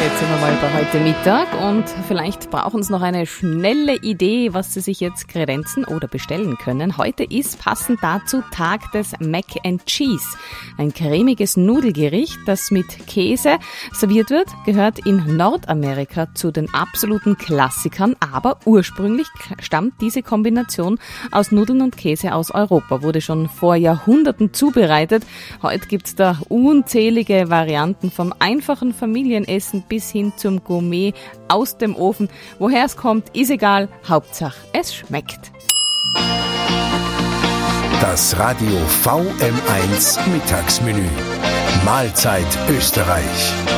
Jetzt sind wir mal bei heute Mittag und vielleicht brauchen Sie noch eine schnelle Idee, was Sie sich jetzt kredenzen oder bestellen können. Heute ist passend dazu Tag des Mac and Cheese. Ein cremiges Nudelgericht, das mit Käse serviert wird, gehört in Nordamerika zu den absoluten Klassikern, aber ursprünglich stammt diese Kombination aus Nudeln und Käse aus Europa, wurde schon vor Jahrhunderten zubereitet. Heute gibt's da unzählige Varianten vom einfachen Familienessen bis hin zum Gourmet aus dem Ofen. Woher es kommt, ist egal. Hauptsache, es schmeckt. Das Radio VM1 Mittagsmenü. Mahlzeit Österreich.